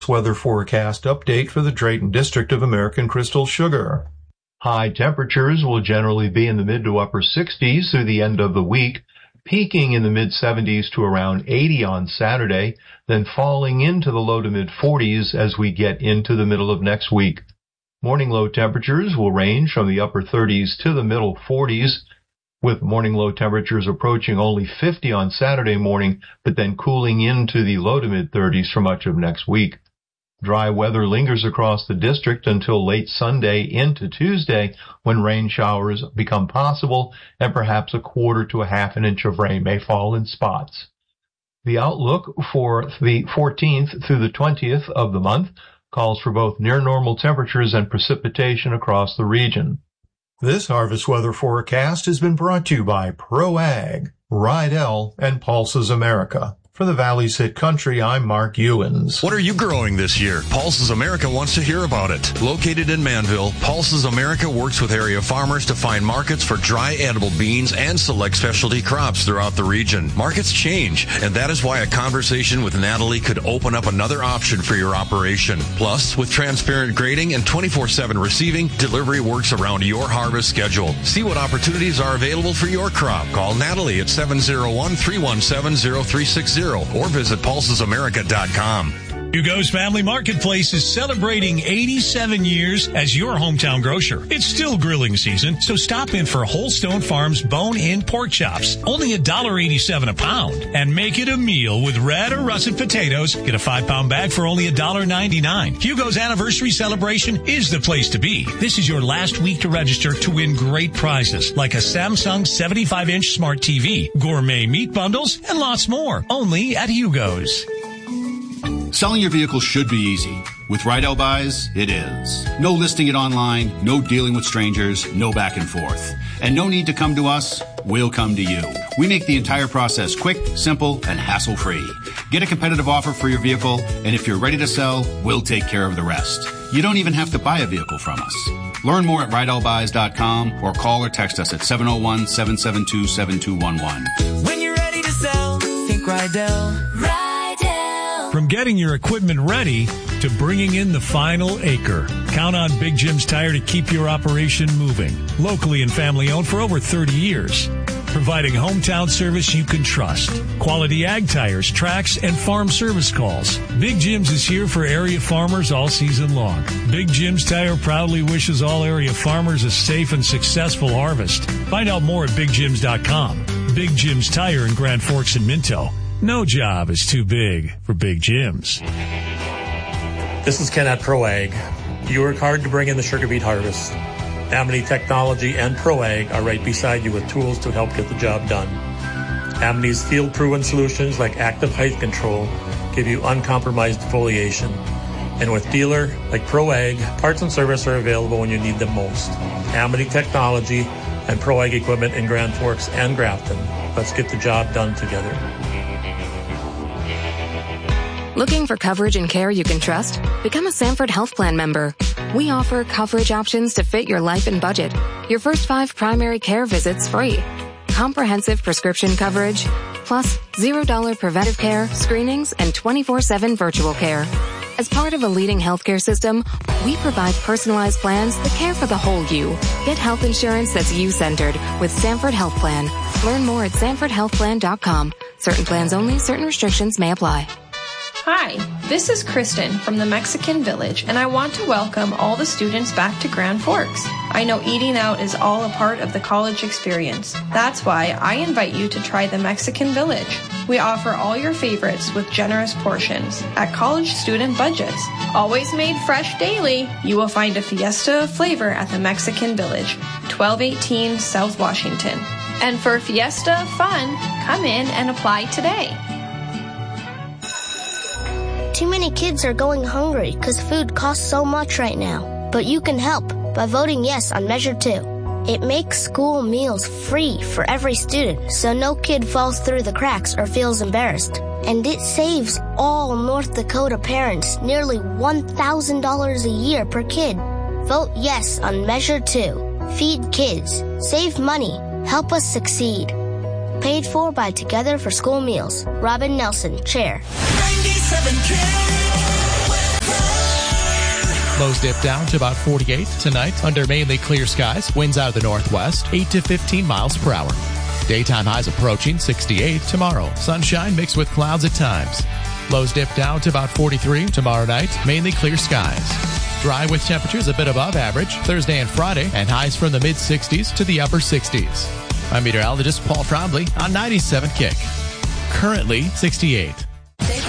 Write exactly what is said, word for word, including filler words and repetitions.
Weather forecast update for the Drayton District of American Crystal Sugar. High temperatures will generally be in the mid to upper sixties through the end of the week, peaking in the mid seventies to around eighty on Saturday, then falling into the low to mid forties as we get into the middle of next week. Morning low temperatures will range from the upper thirties to the middle forties, with morning low temperatures approaching only fifty on Saturday morning, but then cooling into the low to mid thirties for much of next week. Dry weather lingers across the district until late Sunday into Tuesday, when rain showers become possible and perhaps a quarter to a half an inch of rain may fall in spots. The outlook for the fourteenth through the twentieth of the month calls for both near normal temperatures and precipitation across the region. This harvest weather forecast has been brought to you by ProAg, Rydell, and Pulses America. For the Valley's Hit Country, I'm Mark Ewens. What are you growing this year? Pulses America wants to hear about it. Located in Manville, Pulses America works with area farmers to find markets for dry edible beans and select specialty crops throughout the region. Markets change, and that is why a conversation with Natalie could open up another option for your operation. Plus, with transparent grading and twenty-four seven receiving, delivery works around your harvest schedule. See what opportunities are available for your crop. Call Natalie at seven oh one, three one seven, oh three six zero or visit pulses america dot com. Hugo's Family Marketplace is celebrating eighty-seven years as your hometown grocer. It's still grilling season, so stop in for Holstone Farms bone-in pork chops, only one dollar eighty-seven a pound. And make it a meal with red or russet potatoes. Get a five-pound bag for only one dollar ninety-nine. Hugo's anniversary celebration is the place to be. This is your last week to register to win great prizes, like a Samsung seventy-five inch smart T V, gourmet meat bundles, and lots more. Only at Hugo's. Selling your vehicle should be easy. With Rydell Buys, it is. No listing it online, no dealing with strangers, no back and forth. And no need to come to us, we'll come to you. We make the entire process quick, simple, and hassle-free. Get a competitive offer for your vehicle, and if you're ready to sell, we'll take care of the rest. You don't even have to buy a vehicle from us. Learn more at rydell buys dot com or call or text us at seven oh one, seven seven two, seven two one one. When you're ready to sell, think Rydell. Rydell. From getting your equipment ready to bringing in the final acre, count on Big Jim's Tire to keep your operation moving. Locally and family owned for over thirty years. Providing hometown service you can trust. Quality ag tires, tracks, and farm service calls. Big Jim's is here for area farmers all season long. Big Jim's Tire proudly wishes all area farmers a safe and successful harvest. Find out more at big jims dot com. Big Jim's Tire in Grand Forks and Minto. No job is too big for Big Jim's. This is Ken at ProAg. You work hard to bring in the sugar beet harvest. Amity Technology and ProAg are right beside you with tools to help get the job done. Amity's field-proven solutions like active height control give you uncompromised foliation. And with dealer like ProAg, parts and service are available when you need them most. Amity Technology and ProAg equipment in Grand Forks and Grafton. Let's get the job done together. Looking for coverage and care you can trust? Become a Sanford Health Plan member. We offer coverage options to fit your life and budget. Your first five primary care visits free. Comprehensive prescription coverage, plus zero dollar preventive care, screenings, and twenty-four seven virtual care. As part of a leading healthcare system, we provide personalized plans that care for the whole you. Get health insurance that's you-centered with Sanford Health Plan. Learn more at sanford health plan dot com. Certain plans only, certain restrictions may apply. Hi, this is Kristen from the Mexican Village, and I want to welcome all the students back to Grand Forks. I know eating out is all a part of the college experience. That's why I invite you to try the Mexican Village. We offer all your favorites with generous portions at college student budgets. Always made fresh daily, you will find a fiesta of flavor at the Mexican Village, twelve eighteen South Washington. And for fiesta fun, come in and apply today. Too many kids are going hungry because food costs so much right now. But you can help by voting yes on Measure two. It makes school meals free for every student, so no kid falls through the cracks or feels embarrassed. And it saves all North Dakota parents nearly one thousand dollars a year per kid. Vote yes on Measure two. Feed kids. Save money. Help us succeed. Paid for by Together for School Meals. Robin Nelson, Chair. ninety-seven K Lows dip down to about forty-eight tonight under mainly clear skies. Winds out of the northwest, eight to fifteen miles per hour. Daytime highs approaching sixty-eight tomorrow. Sunshine mixed with clouds at times. Lows dip down to about forty-three tomorrow night, mainly clear skies. Dry with temperatures a bit above average Thursday and Friday, and highs from the mid-sixties to the upper sixties. I'm meteorologist Paul Trombley on ninety-seven Kick. Currently sixty-eight.